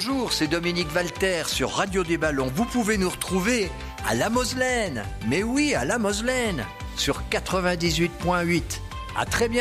bonjour, c'est Dominique Valter sur Radio des Ballons. Vous pouvez nous retrouver à La Moselaine. Mais oui, à La Moselaine, sur 98.8. À très bientôt.